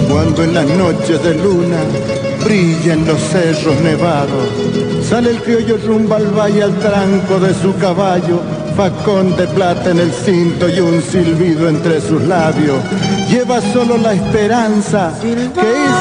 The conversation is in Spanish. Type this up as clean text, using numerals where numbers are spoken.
Cuando en las noches de luna brillan los cerros nevados, sale el criollo rumbo al valle al tranco de su caballo, facón de plata en el cinto y un silbido entre sus labios. Lleva solo la esperanza que